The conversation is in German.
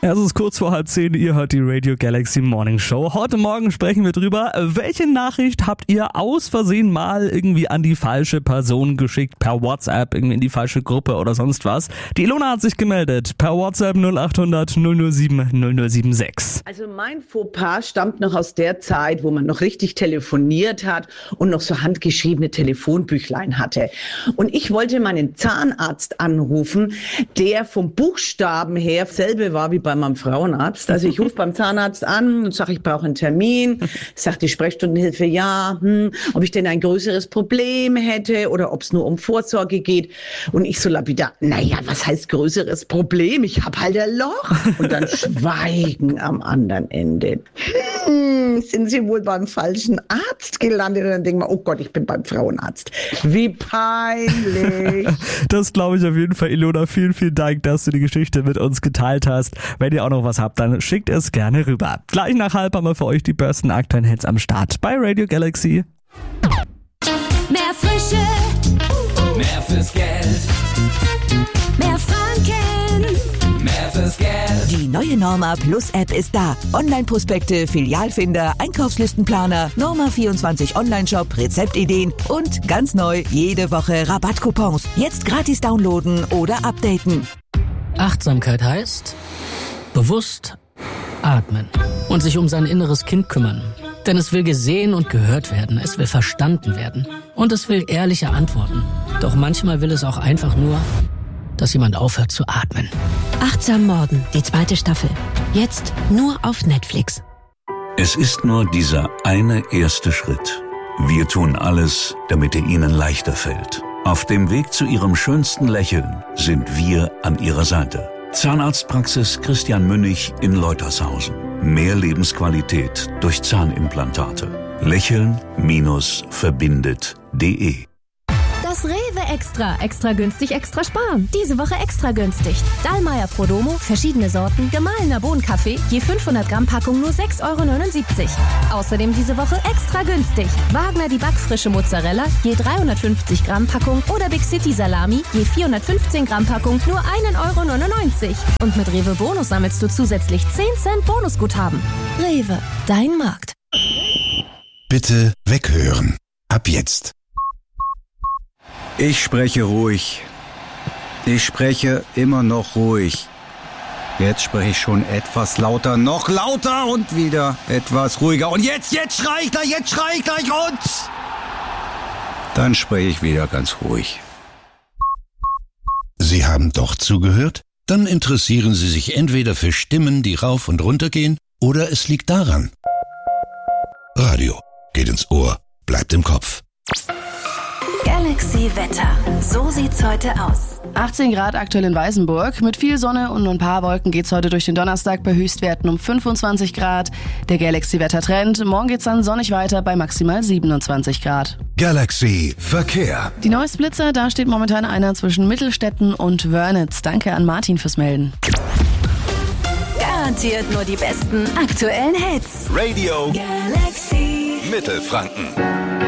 Es ist kurz vor 9:30, ihr hört die Radio Galaxy Morning Show. Heute Morgen sprechen wir drüber, welche Nachricht habt ihr aus Versehen mal irgendwie an die falsche Person geschickt, per WhatsApp, irgendwie in die falsche Gruppe oder sonst was. Die Ilona hat sich gemeldet, per WhatsApp 0800 007 0076. Also mein Fauxpas stammt noch aus der Zeit, wo man noch richtig telefoniert hat und noch so handgeschriebene Telefonbüchlein hatte. Und ich wollte meinen Zahnarzt anrufen, der vom Buchstaben her selbe war wie bei meinem Frauenarzt. Also ich rufe beim Zahnarzt an und sage, ich brauche einen Termin. Sagt die Sprechstundenhilfe, ja, ob ich denn ein größeres Problem hätte oder ob es nur um Vorsorge geht. Und ich so lapidar, naja, was heißt größeres Problem? Ich habe halt ein Loch. Und dann Schweigen am anderen Ende. Sind Sie wohl beim falschen Arzt gelandet? Und dann denken wir, oh Gott, ich bin beim Frauenarzt. Wie peinlich. Das glaube ich auf jeden Fall, Ilona. Vielen, vielen Dank, dass du die Geschichte mit uns geteilt hast. Wenn ihr auch noch was habt, dann schickt es gerne rüber. Gleich nach 9:30 haben wir für euch die besten aktuellen Hits am Start bei Radio Galaxy. Mehr Frische, Mehr fürs Geld, mehr Franken. mehr fürs Geld. Die neue Norma Plus App ist da. Online-Prospekte, Filialfinder, Einkaufslistenplaner, Norma 24 Online-Shop, Rezeptideen und ganz neu jede Woche Rabattcoupons. Jetzt gratis downloaden oder updaten. Achtsamkeit heißt bewusst atmen und sich um sein inneres Kind kümmern. Denn es will gesehen und gehört werden, es will verstanden werden und es will ehrliche Antworten. Doch manchmal will es auch einfach nur, dass jemand aufhört zu atmen. Achtsam Morden, die 2. Staffel. Jetzt nur auf Netflix. Es ist nur dieser eine erste Schritt. Wir tun alles, damit er Ihnen leichter fällt. Auf dem Weg zu Ihrem schönsten Lächeln sind wir an Ihrer Seite. Zahnarztpraxis Christian Münnig in Leutershausen. Mehr Lebensqualität durch Zahnimplantate. Lächeln-verbindet.de. Das Rewe Extra. Extra günstig, extra sparen. Diese Woche extra günstig. Dallmayr Prodomo, verschiedene Sorten, gemahlener Bohnenkaffee, je 500 Gramm Packung nur 6,79 €. Außerdem diese Woche extra günstig. Wagner die backfrische Mozzarella, je 350 Gramm Packung oder Big City Salami, je 415 Gramm Packung nur 1,99 €. Und mit Rewe Bonus sammelst du zusätzlich 10 Cent Bonusguthaben. Rewe, dein Markt. Bitte weghören. Ab jetzt. Ich spreche ruhig. Ich spreche immer noch ruhig. Jetzt spreche ich schon etwas lauter, noch lauter und wieder etwas ruhiger. Und jetzt schrei ich gleich und... Dann spreche ich wieder ganz ruhig. Sie haben doch zugehört? Dann interessieren Sie sich entweder für Stimmen, die rauf und runter gehen, oder es liegt daran. Radio geht ins Ohr, bleibt im Kopf. Galaxy Wetter. So sieht's heute aus. 18 Grad aktuell in Weißenburg. Mit viel Sonne und nur ein paar Wolken geht's heute durch den Donnerstag bei Höchstwerten um 25 Grad. Der Galaxy-Wetter-Trend. Morgen geht's dann sonnig weiter bei maximal 27 Grad. Galaxy Verkehr. Die Neues Blitzer, da steht momentan einer zwischen Mittelstetten und Wörnitz. Danke an Martin fürs Melden. Garantiert nur die besten aktuellen Hits. Radio Galaxy Mittelfranken.